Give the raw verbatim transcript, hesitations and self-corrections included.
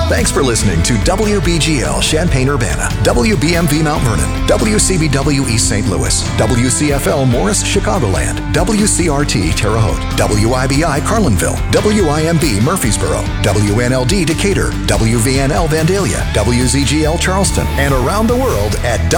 Thanks for listening to W B G L Champaign-Urbana, W B M V Mount Vernon, W C B W East Saint Louis, W C F L Morris Chicagoland, W C R T Terre Haute, W I B I Carlinville, W I M B Murfreesboro, W N L D Decatur, W V N L Vandalia, W Z G L Charleston, and around the world at